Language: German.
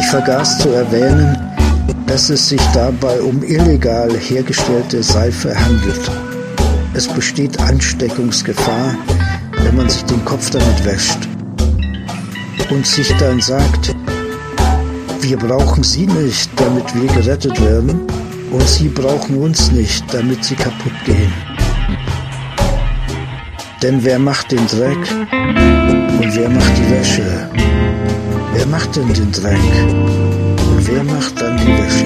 vergaß zu erwähnen, dass es sich dabei um illegal hergestellte Seife handelt. Es besteht Ansteckungsgefahr, wenn man sich den Kopf damit wäscht und sich dann sagt, wir brauchen Sie nicht, damit wir gerettet werden, und Sie brauchen uns nicht, damit Sie kaputt gehen. Denn wer macht den Dreck und wer macht die Wäsche? Wer macht denn den Dreck und wer macht dann die Wäsche?